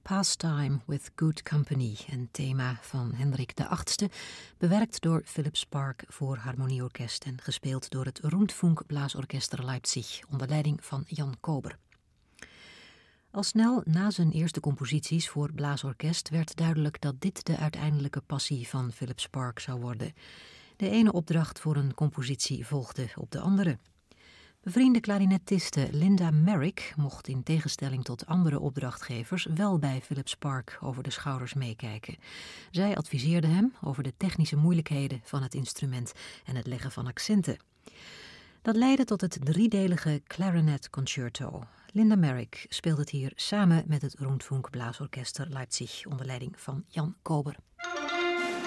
Pastime with Good Company, een thema van Hendrik VIII, bewerkt door Philip Spark voor harmonieorkest en gespeeld door het Rundfunk Blaasorchester Leipzig onder leiding van Jan Kober. Al snel na zijn eerste composities voor blaasorkest werd duidelijk dat dit de uiteindelijke passie van Philip Spark zou worden. De ene opdracht voor een compositie volgde op de andere. Bevriende klarinetiste Linda Merrick mocht in tegenstelling tot andere opdrachtgevers wel bij Philip Spark over de schouders meekijken. Zij adviseerde hem over de technische moeilijkheden van het instrument en het leggen van accenten. Dat leidde tot het driedelige Clarinet Concerto. Linda Merrick speelt het hier samen met het Rundfunk Blaasorchester Leipzig onder leiding van Jan Kober.